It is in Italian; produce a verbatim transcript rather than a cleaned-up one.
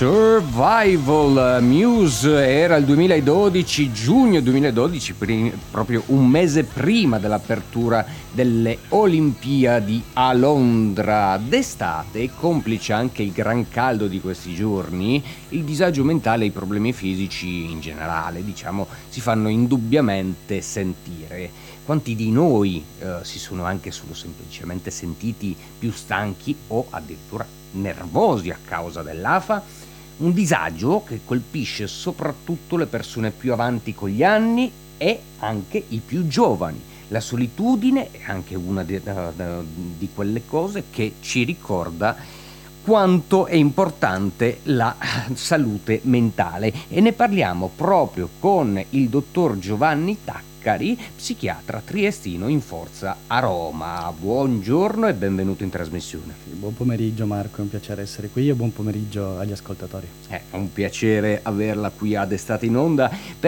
Survival. Muse era il duemiladodici, giugno duemiladodici, pri- proprio un mese prima dell'apertura delle Olimpiadi a Londra. D'estate, complice anche il gran caldo di questi giorni, il disagio mentale e i problemi fisici in generale, diciamo, si fanno indubbiamente sentire. Quanti di noi eh, si sono anche solo semplicemente sentiti più stanchi o addirittura nervosi a causa dell'afa? Un disagio che colpisce soprattutto le persone più avanti con gli anni e anche i più giovani. La solitudine è anche una di, di quelle cose che ci ricorda quanto è importante la salute mentale, e ne parliamo proprio con il dottor Giovanni Taccari, psichiatra triestino in forza a Roma. Buongiorno e benvenuto in trasmissione. Buon pomeriggio Marco, è un piacere essere qui e buon pomeriggio agli ascoltatori. È un piacere averla qui ad Estate in Onda.